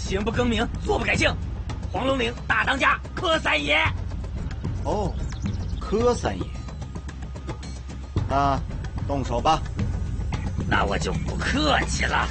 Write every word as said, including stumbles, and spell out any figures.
行不更名，坐不改姓，黄龙岭大当家柯三爷。 哦，柯三爷，那动手吧。 那我就不客气了。